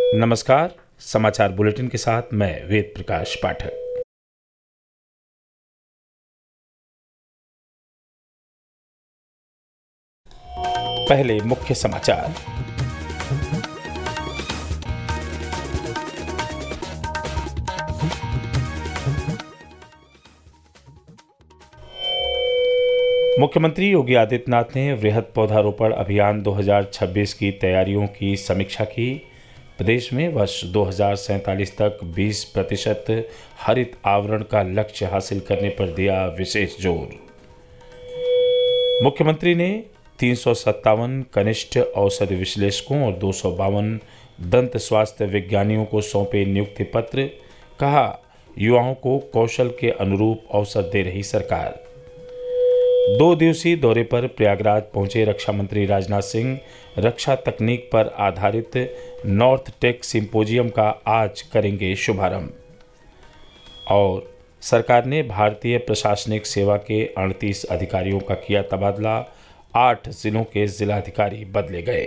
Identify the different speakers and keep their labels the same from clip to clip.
Speaker 1: नमस्कार। समाचार बुलेटिन के साथ मैं वेद प्रकाश पाठक। पहले मुख्य समाचार। मुख्यमंत्री योगी आदित्यनाथ ने वृहद पौधारोपण अभियान 2026 की तैयारियों की समीक्षा की। प्रदेश में वर्ष 2047 तक 20% हरित आवरण का लक्ष्य हासिल करने पर दिया विशेष जोर। मुख्यमंत्री ने 357 कनिष्ठ औषधि विश्लेषकों और 252 दंत स्वास्थ्य विज्ञानियों को सौंपे नियुक्ति पत्र। कहा, युवाओं को कौशल के अनुरूप अवसर दे रही सरकार। 2 दिवसीय दौरे पर प्रयागराज पहुंचे रक्षा मंत्री राजनाथ सिंह रक्षा तकनीक पर आधारित नॉर्थ टेक सिंपोजियम का आज करेंगे शुभारंभ। और सरकार ने भारतीय प्रशासनिक सेवा के 38 अधिकारियों का किया तबादला। 8 जिलों के जिलाधिकारी बदले गए।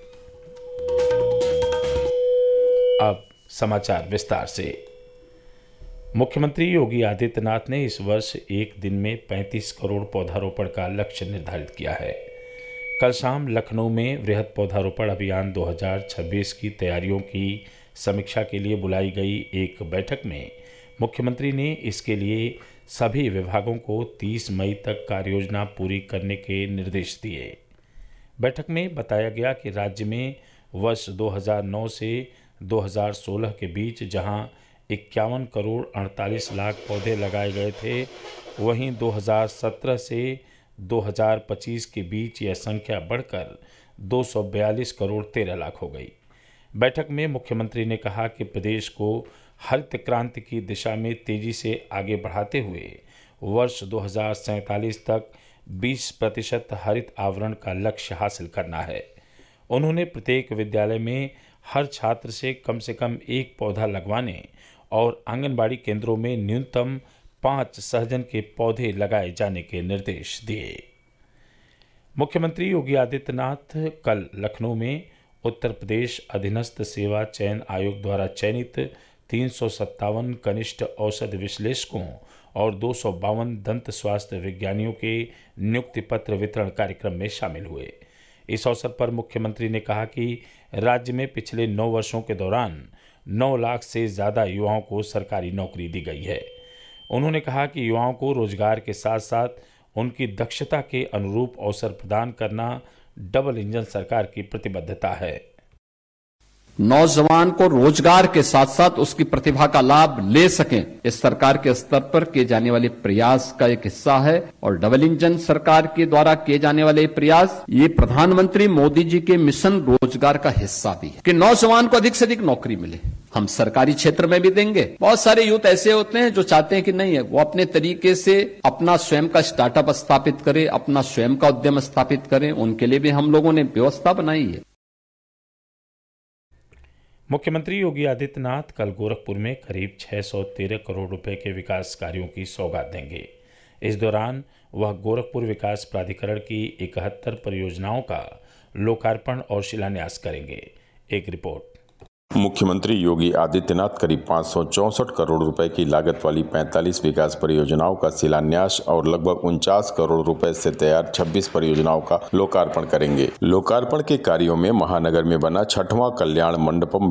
Speaker 1: अब समाचार विस्तार से। मुख्यमंत्री योगी आदित्यनाथ ने इस वर्ष एक दिन में 35 करोड़ पौधारोपण का लक्ष्य निर्धारित किया है। कल शाम लखनऊ में वृहद पौधारोपण अभियान 2026 की तैयारियों की समीक्षा के लिए बुलाई गई एक बैठक में मुख्यमंत्री ने इसके लिए सभी विभागों को 30 मई तक कार्ययोजना पूरी करने के निर्देश दिए। बैठक में बताया गया कि राज्य में वर्ष 2009 से 2016 के बीच जहां 51 करोड़ 48 लाख पौधे लगाए गए थे, वहीं 2017 से 2025 के बीच यह संख्या बढ़कर 242 करोड़ 13 लाख हो गई। बैठक में मुख्यमंत्री ने कहा कि प्रदेश को हरित क्रांति की दिशा में तेजी से आगे बढ़ाते हुए वर्ष 2047 तक 20% हरित आवरण का लक्ष्य हासिल करना है। उन्होंने प्रत्येक विद्यालय में हर छात्र से कम एक पौधा लगवाने और आंगनबाड़ी केंद्रों में न्यूनतम 5 सहजन के पौधे लगाए जाने के निर्देश दिए। मुख्यमंत्री योगी आदित्यनाथ कल लखनऊ में उत्तर प्रदेश अधीनस्थ सेवा चयन आयोग द्वारा चयनित 357 कनिष्ठ औषध विश्लेषकों और 252 दंत स्वास्थ्य विज्ञानियों के नियुक्ति पत्र वितरण कार्यक्रम में शामिल हुए। इस अवसर पर मुख्यमंत्री ने कहा कि राज्य में पिछले 9 वर्षों के दौरान 9 लाख से ज़्यादा युवाओं को सरकारी नौकरी दी गई है। उन्होंने कहा कि युवाओं को रोजगार के साथ साथ उनकी दक्षता के अनुरूप अवसर प्रदान करना डबल इंजन सरकार की प्रतिबद्धता है।
Speaker 2: नौजवान को रोजगार के साथ साथ उसकी प्रतिभा का लाभ ले सकें, इस सरकार के स्तर पर किए जाने वाले प्रयास का एक हिस्सा है। और डबल इंजन सरकार के द्वारा किए जाने वाले प्रयास ये प्रधानमंत्री मोदी जी के मिशन रोजगार का हिस्सा भी है कि नौजवान को अधिक से अधिक नौकरी मिले। हम सरकारी क्षेत्र में भी देंगे। बहुत सारे यूथ ऐसे होते हैं जो चाहते हैं कि नहीं है, वो अपने तरीके से अपना स्वयं का स्टार्टअप स्थापित करें, अपना स्वयं का उद्यम स्थापित करें। उनके लिए भी हम लोगों ने व्यवस्था बनाई है।
Speaker 1: मुख्यमंत्री योगी आदित्यनाथ कल गोरखपुर में करीब 613 करोड़ रुपए के विकास कार्यों की सौगात देंगे। इस दौरान वह गोरखपुर विकास प्राधिकरण की 71 परियोजनाओं का लोकार्पण और शिलान्यास करेंगे। एक रिपोर्ट।
Speaker 3: मुख्यमंत्री योगी आदित्यनाथ करीब 564 करोड़ रुपए की लागत वाली 45 विकास परियोजनाओं का शिलान्यास और लगभग 49 करोड़ रुपए से तैयार 26 परियोजनाओं का लोकार्पण करेंगे। लोकार्पण के कार्यों में महानगर में बना 6वां कल्याण मंडपम